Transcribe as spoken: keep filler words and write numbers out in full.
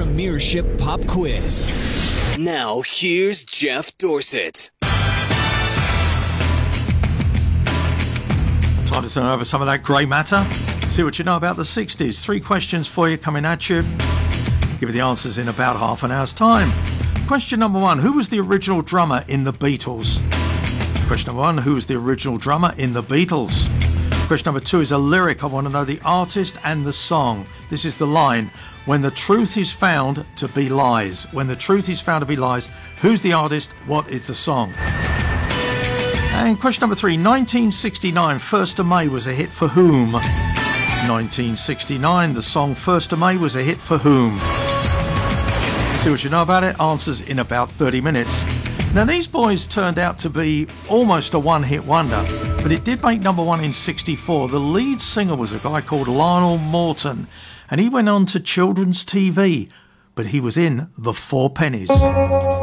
Premiership Pop Quiz. Now, here's Jeff Dorsett. Time to turn over some of that grey matter. See what you know about the sixties. Three questions for you coming at you. Give you the answers in about half an hour's time. Question number one. Who was the original drummer in the Beatles? Question number one. Who was the original drummer in the Beatles? Question number two is a lyric. I want to know the artist and the song. This is the line. When the truth is found to be lies. When the truth is found to be lies. Who's the artist? What is the song? And question number three. nineteen sixty-nine, First of May was a hit for whom? nineteen sixty-nine, the song First of May was a hit for whom? See what you know about it. Answers in about thirty minutes. Now, these boys turned out to be almost a one-hit wonder, but it did make number one in sixty-four. The lead singer was a guy called Lionel Morton, and he went on to children's T V, but he was in The Four Pennies.